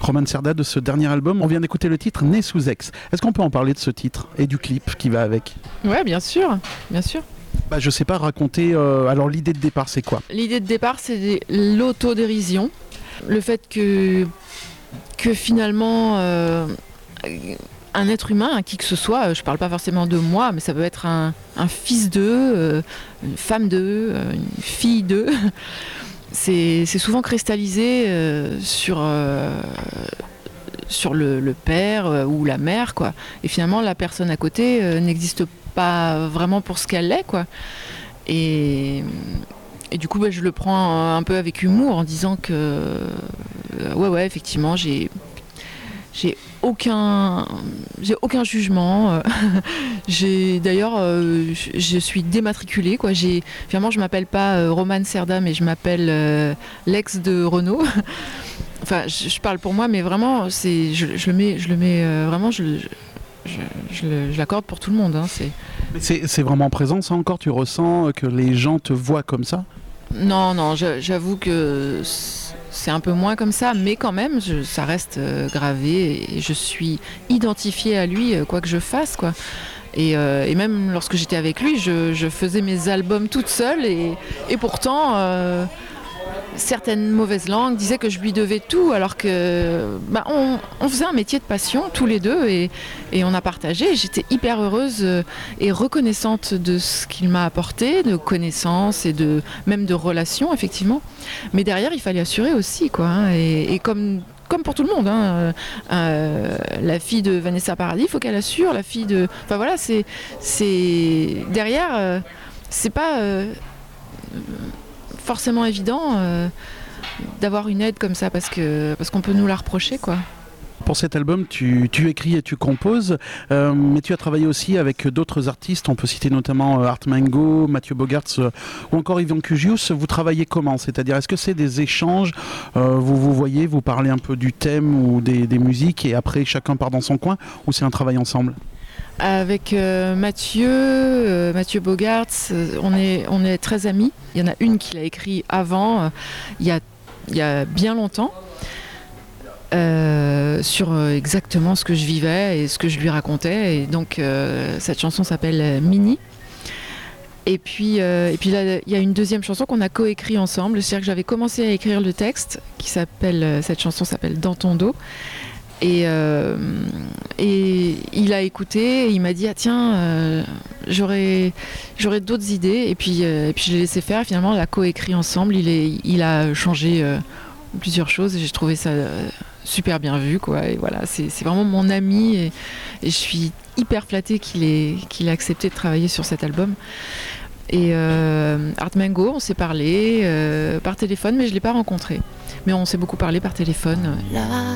Roman Cerda, de ce dernier album. On vient d'écouter le titre Né sous Ex. Est-ce qu'on peut en parler de ce titre et du clip qui va avec ? Ouais, bien sûr, bien sûr. Je sais pas, raconter. Alors l'idée de départ, c'est quoi ? L'idée de départ, c'est l'autodérision. Le fait que finalement, un être humain, qui que ce soit, je parle pas forcément de moi, mais ça peut être un fils d'eux, une femme d'eux, une fille d'eux. C'est souvent cristallisé sur le père ou la mère, quoi. Et finalement, la personne à côté n'existe pas vraiment pour ce qu'elle est, quoi. Et du coup, je le prends un peu avec humour en disant que ouais, effectivement, j'ai aucun jugement. D'ailleurs, je suis dématriculée, quoi. Finalement, je m'appelle pas Roman Cerda, mais je m'appelle l'ex de Renaud. Enfin, je parle pour moi, mais vraiment, je le mets vraiment, je l'accorde pour tout le monde. Hein, c'est vraiment présent, ça encore ? Tu ressens que les gens te voient comme ça ? Non, j'avoue que c'est un peu moins comme ça, mais quand même, ça reste gravé et je suis identifiée à lui, quoi que je fasse, quoi. Et même lorsque j'étais avec lui, je faisais mes albums toute seule et pourtant, certaines mauvaises langues disaient que je lui devais tout, alors que on faisait un métier de passion tous les deux et on a partagé. J'étais hyper heureuse et reconnaissante de ce qu'il m'a apporté, de connaissances et même de relations, effectivement. Mais derrière, il fallait assurer aussi, quoi. Hein, et comme pour tout le monde, hein, la fille de Vanessa Paradis, il faut qu'elle assure. La fille de, enfin voilà, c'est derrière, c'est pas forcément évident d'avoir une aide comme ça parce qu'on peut nous la reprocher, quoi. Pour cet album, tu écris et tu composes, mais tu as travaillé aussi avec d'autres artistes. On peut citer notamment Art Mengo, Mathieu Bogarts ou encore Yvan Cugius. Vous travaillez comment ? C'est-à-dire, est-ce que c'est des échanges ? Vous voyez, vous parlez un peu du thème ou des musiques et après chacun part dans son coin, ou c'est un travail ensemble ? Avec Mathieu Bogarts, on est très amis. Il y en a une qui l'a écrit avant, il y a bien longtemps, sur exactement ce que je vivais et ce que je lui racontais. Et donc cette chanson s'appelle Mini. Et puis là, il y a une deuxième chanson qu'on a coécrit ensemble. C'est-à-dire que j'avais commencé à écrire le texte, cette chanson s'appelle Dans ton dos. Et il a écouté et il m'a dit j'aurais d'autres idées, et puis je l'ai laissé faire. Et finalement on l'a coécrit ensemble. Il a changé plusieurs choses et j'ai trouvé ça super bien vu, quoi. Et voilà, c'est vraiment mon ami et je suis hyper flattée qu'il ait accepté de travailler sur cet album. Et Art Mengo, on s'est parlé par téléphone, mais je ne l'ai pas rencontré. Mais on s'est beaucoup parlé par téléphone.